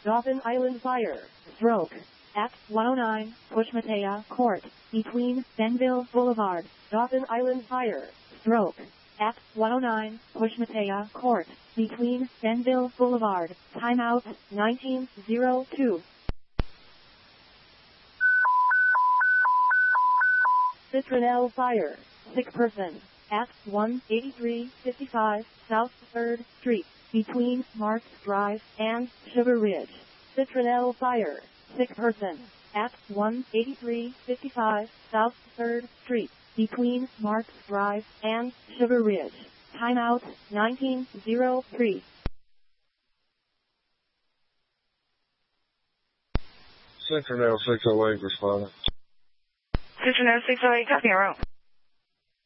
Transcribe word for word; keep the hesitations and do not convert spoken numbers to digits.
Dauphin Island Fire, stroke, at one oh nine, Pushmatea Court, between Benville Boulevard, Dauphin Island Fire, stroke, at one oh nine, Pushmatea Court, between Benville Boulevard, timeout, nineteen oh two. Citronelle Fire, sick person, at one eighty-three fifty-five South third Street, between Marks Drive and Sugar Ridge. Citronelle Fire, sick person, at one eighty-three fifty-five South third Street, between Marks Drive and Sugar Ridge. Timeout, nineteen oh three. Citronelle six oh eight responding. Citronelle six oh eight, copy, route.